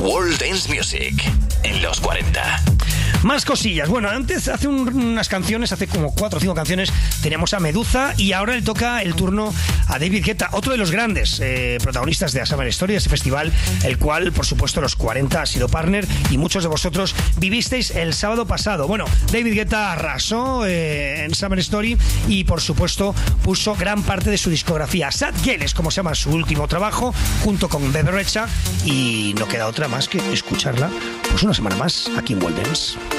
World Dance Music en los 40. Más cosillas. Bueno, antes, hace unas canciones, hace como 4 o 5 canciones, teníamos a Meduza y ahora le toca el turno a David Guetta, otro de los grandes protagonistas de A Summer Story, ese festival, el cual, por supuesto, los 40 ha sido partner y muchos de vosotros vivisteis el sábado pasado. Bueno, David Guetta arrasó en Summer Story y, por supuesto, puso gran parte de su discografía. Sad Girl es como se llama su último trabajo, junto con Bebe Rexha, y no queda otra más que escucharla pues una semana más aquí en World Dance.